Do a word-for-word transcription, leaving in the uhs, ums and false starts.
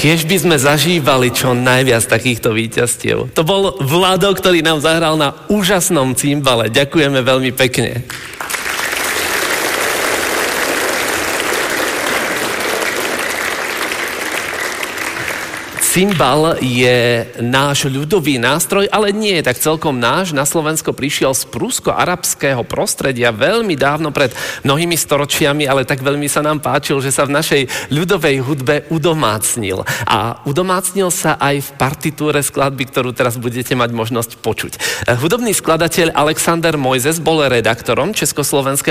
tiež by sme zažívali čo najviac takýchto víťazstiev. To bol Vlado, ktorý nám zahral na úžasnom cimbale. Ďakujeme veľmi pekne. Cimbal je náš ľudový nástroj, ale nie je tak celkom náš. Na Slovensko prišiel z prúsko-arabského prostredia veľmi dávno, pred mnohými storočiami, ale tak veľmi sa nám páčil, že sa v našej ľudovej hudbe udomácnil. A udomácnil sa aj v partitúre skladby, ktorú teraz budete mať možnosť počuť. Hudobný skladateľ Alexander Mojzes bol redaktorom Československého